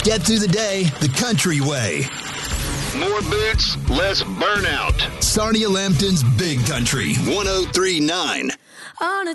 Get through the day the country way. More boots, less burnout. Sarnia Lambton's Big Country 103.9. On a